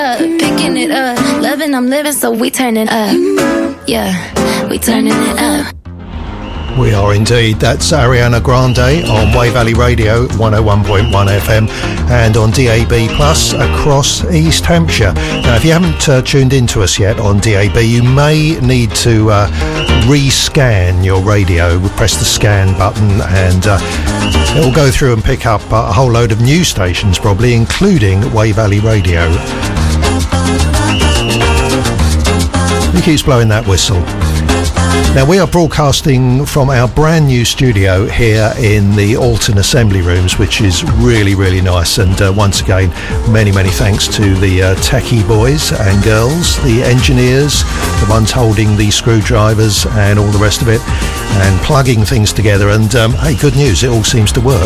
Picking it up, loving, I'm living, so we turning up. Yeah, we turning it up. We are indeed. That's Ariana Grande on Way Valley Radio 101.1 FM and on DAB Plus across East Hampshire. Now, if you haven't tuned into us yet on DAB, you may need to rescan your radio. Press the scan button and it will go through and pick up a whole load of new stations, probably, including Way Valley Radio. He keeps blowing that whistle. Now, we are broadcasting from our brand new studio here in the Alton Assembly Rooms, which is really, really nice. And once again, many, many thanks to the techie boys and girls, the engineers, the ones holding the screwdrivers and all the rest of it, and plugging things together. And hey, good news, it all seems to work.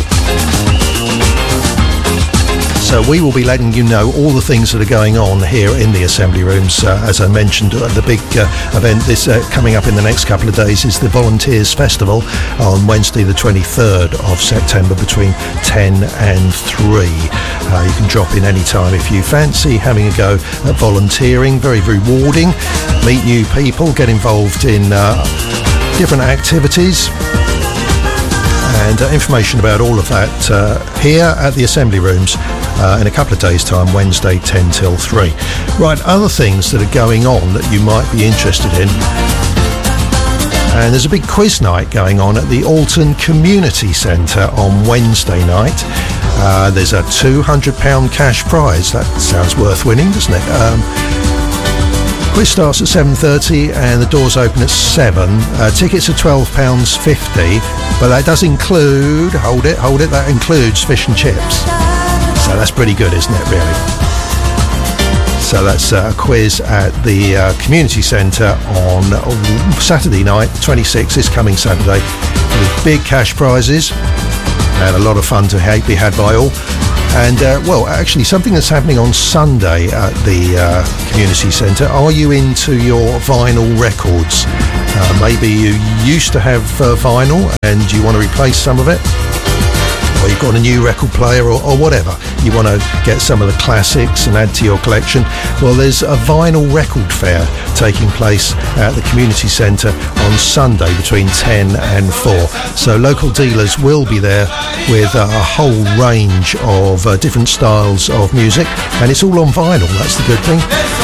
So we will be letting you know all the things that are going on here in the Assembly Rooms. As I mentioned, the big event this coming up in the next couple of days is the Volunteers Festival on Wednesday the 23rd of September between 10 and 3. You can drop in any time if you fancy having a go at volunteering. Very rewarding. Meet new people, get involved in different activities. And information about all of that here at the Assembly Rooms in a couple of days' time, Wednesday 10 till 3. Right, other things that are going on that you might be interested in. And there's a big quiz night going on at the Alton Community Centre on Wednesday night. There's a £200 cash prize. That sounds worth winning, doesn't it? Quiz starts at 7:30 and the doors open at 7. Tickets are £12.50, but that does include, hold it, that includes fish and chips. So that's pretty good, isn't it, really? So that's a quiz at the Community Centre on Saturday night, 26th, this coming Saturday, with big cash prizes and a lot of fun to be had by all. And, well, actually, something that's happening on Sunday at the Community Centre. Are you into your vinyl records? Maybe you used to have vinyl and you want to replace some of it? Or you've got a new record player or whatever. You want to get some of the classics and add to your collection. Well, there's a vinyl record fair taking place at the Community Centre on Sunday between 10 and 4. So local dealers will be there with a whole range of different styles of music. And it's all on vinyl, that's the good thing.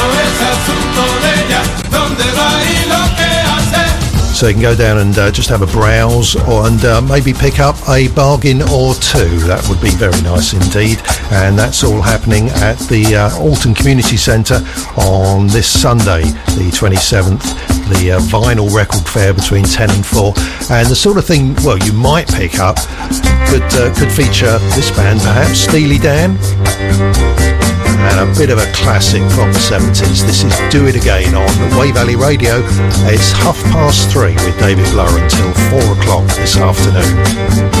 So you can go down and just have a browse and maybe pick up a bargain or two. That would be very nice indeed. And that's all happening at the Alton Community Centre on this Sunday, the 27th, the vinyl record fair between 10 and 4. And the sort of thing, well, you might pick up could feature this band perhaps, Steely Dan. And a bit of a classic from the 70s. This is Do It Again on Way Valley Radio. It's 3:30 with David Blower until 4 o'clock this afternoon.